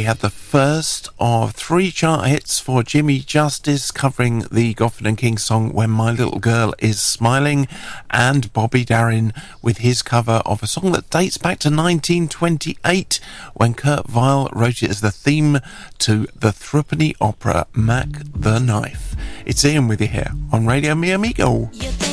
had the first of 3 chart hits for Jimmy Justice covering the Goffin and King song When My Little Girl Is Smiling, and Bobby Darin with his cover of a song that dates back to 1928 when Kurt Weill wrote it as the theme to the threepenny opera Mac the Knife. It's Ian with you here on Radio Mi Amigo.